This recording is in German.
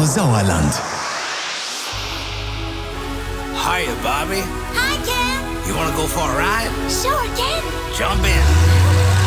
Radio Sauerland. Hiya, Bobby. Hi, Ken. You wanna go for a ride? Sure, Ken. Jump in.